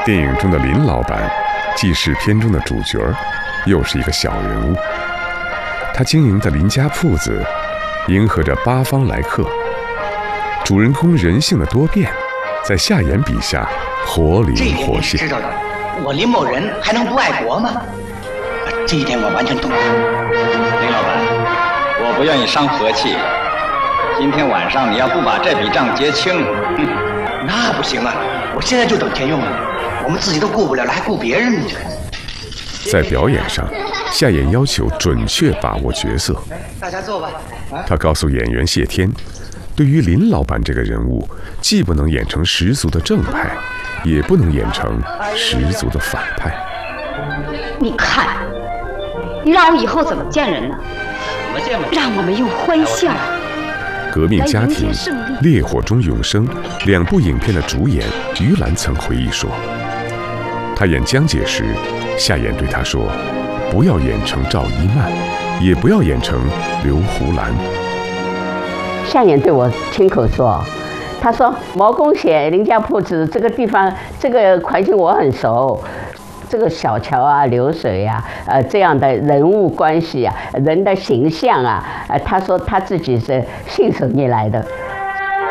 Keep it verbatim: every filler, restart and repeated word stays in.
电影中的林老板，既是片中的主角，又是一个小人物。他经营的林家铺子，迎合着八方来客。主人公人性的多变，在夏言笔下活灵活现。 知道的，我林某人还能不爱国吗？这一点我完全懂了。 林老板，我不愿意伤和气。今天晚上你要不把这笔账结清， 嗯，那不行啊！我现在就等钱用了，我们自己都顾不了了，还顾别人呢？ 在表演上，夏言要求准确把握角色。 大家坐吧。啊、 他告诉演员谢天，对于林老板这个人物，既不能演成十足的正派，也不能演成十足的反派。 你看，你让我以后怎么见人呢？ 怎么见嘛？ 让我们用欢笑。 革命家庭、烈火中永生两部影片的主演于兰曾回忆说，他演江姐时，夏言对他说，不要演成赵一曼，也不要演成刘胡兰。 夏言对我亲口说，他说毛公写林家铺子这个地方，这个环境我很熟，这个小桥啊、流水啊，呃，这样的人物关系啊、人的形象啊，呃，他说他自己是信手拈来的。